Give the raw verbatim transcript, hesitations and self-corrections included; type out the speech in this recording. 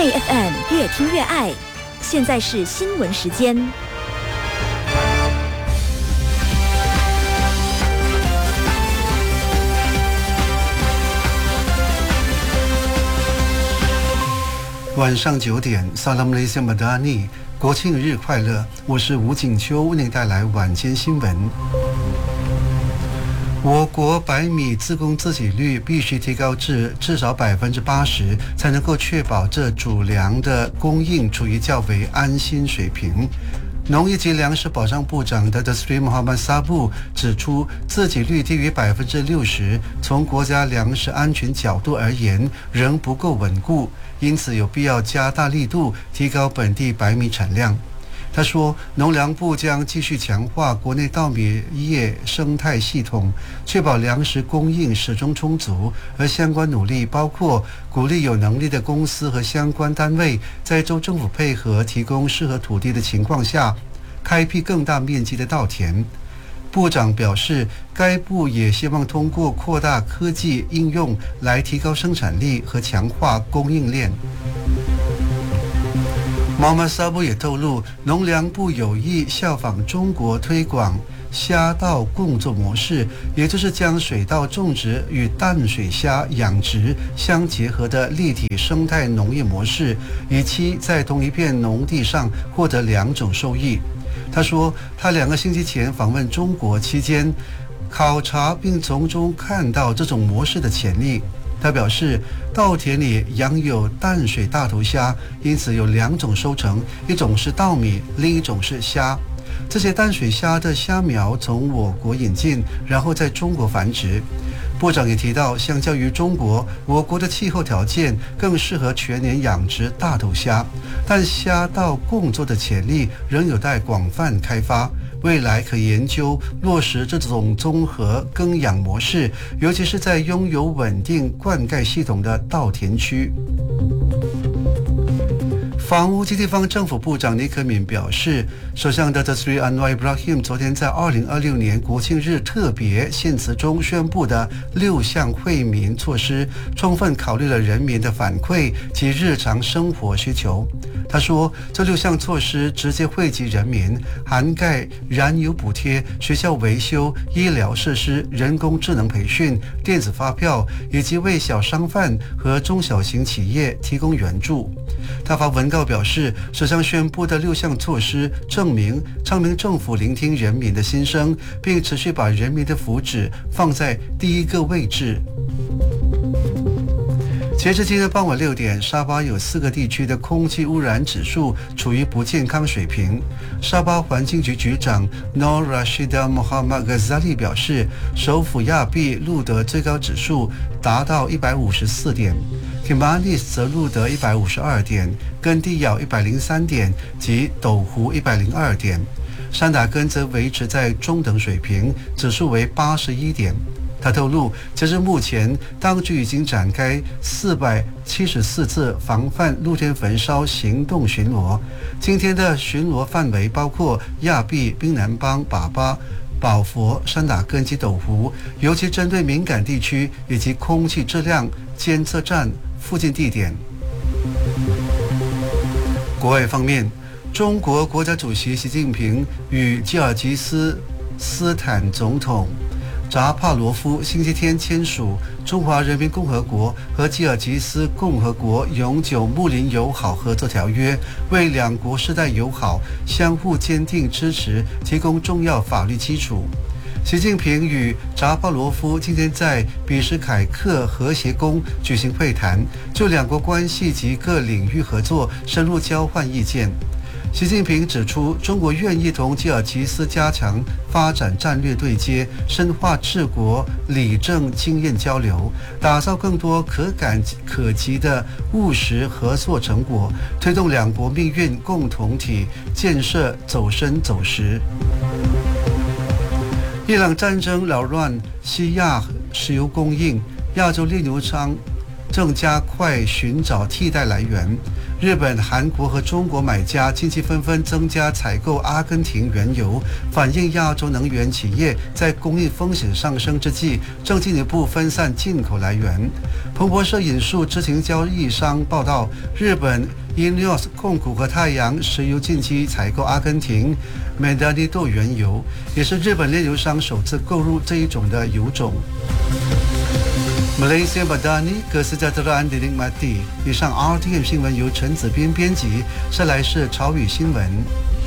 爱 F M 越听越爱，现在是新闻时间。 晚上九点 Salam Malaysia Madani， 国庆日快乐！我是吴景秋，为您带来晚间新闻。我国白米自供自给率必须提高至至少百分之八十，才能够确保这主粮的供应处于较为安心水平。农业及粮食保障部长的 Destri Mohamed Sabu 指出，自给率低于百分之六十，从国家粮食安全角度而言，仍不够稳固，因此有必要加大力度提高本地白米产量。他说，农粮部将继续强化国内稻米业生态系统，确保粮食供应始终充足，而相关努力包括鼓励有能力的公司和相关单位在州政府配合提供适合土地的情况下，开辟更大面积的稻田。部长表示，该部也希望通过扩大科技应用来提高生产力和强化供应链。毛马萨布也透露，农粮部有意效仿中国推广虾稻共作模式，也就是将水稻种植与淡水虾养殖相结合的立体生态农业模式，以期在同一片农地上获得两种收益。他说，他两个星期前访问中国期间，考察并从中看到这种模式的潜力。他表示，稻田里养有淡水大头虾，因此有两种收成，一种是稻米，另一种是虾。这些淡水虾的虾苗从我国引进，然后在中国繁殖。部长也提到，相较于中国，我国的气候条件更适合全年养殖大头虾，但虾稻共作的潜力仍有待广泛开发。未来可研究落实这种综合耕养模式，尤其是在拥有稳定灌溉系统的稻田区。房屋及地方政府部长尼克敏表示，首相的 Destri Anwar Ibrahim 昨天在二零二六年国庆日特别献词中宣布的六项惠民措施，充分考虑了人民的反馈及日常生活需求。他说，这六项措施直接惠及人民，涵盖燃油补贴、学校维修、医疗设施、人工智能培训、电子发票，以及为小商贩和中小型企业提供援助。他发文告表示，首相宣布的六项措施证明昌明政府聆听人民的心声，并持续把人民的福祉放在第一个位置。截至今天傍晚六点，沙巴有四个地区的空气污染指数处于不健康水平。沙巴环境局局长 Noor Rashida Mohamed Ghazali 表示，首府亚庇录得最高指数达到一百五十四点。Kimanis 则录得一百五十二点，根蒂咬一百零三点及斗湖一百零二点，山打根则维持在中等水平，指数为八十一点。他透露，截至目前，当局已经展开四百七十四次防范露天焚烧行动巡逻。今天的巡逻范围包括亚庇、槟南邦、粑粑、宝佛、山打根及斗湖，尤其针对敏感地区以及空气质量监测站附近地点。国外方面，中国国家主席习近平与吉尔吉斯斯坦总统扎帕罗夫星期天签署中华人民共和国和吉尔吉斯共和国永久睦邻友好合作条约，为两国世代友好、相互坚定支持提供重要法律基础。习近平与扎帕罗夫今天在比什凯克和谐宫举行会谈，就两国关系及各领域合作深入交换意见。习近平指出，中国愿意同吉尔吉斯加强发展战略对接，深化治国理政经验交流，打造更多可感可及的务实合作成果，推动两国命运共同体建设走深走实。伊朗战争扰乱西亚石油供应，亚洲炼油商正加快寻找替代来源。日本、韩国和中国买家近期纷纷增加采购阿根廷原油，反映亚洲能源企业在供应风险上升之际，正进一步分散进口来源。彭博社引述知情交易商报道，日本 Ineos 控股和太阳石油近期采购阿根廷 Medanito 原油，也是日本炼油商首次购入这一种的油种。Malaysia Madani Kesejahteraan dinikmati。以上 R T M 新闻由陈子斌编辑，下来是潮语新闻。